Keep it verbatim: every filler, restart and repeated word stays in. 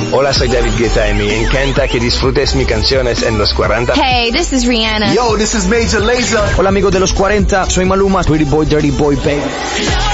Hola, soy David Guetta y me encanta que disfrutes mis canciones en los cuarenta. Hey, this is Rihanna. Yo, this is Major Lazer. Hola amigos de los cuarenta, soy Maluma, Pretty Boy, Dirty Boy, baby.